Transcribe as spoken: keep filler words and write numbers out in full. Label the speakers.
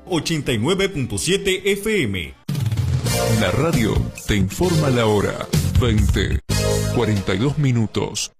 Speaker 1: ochenta y nueve punto siete F M.
Speaker 2: La radio te informa la hora. veinte, cuarenta y dos minutos.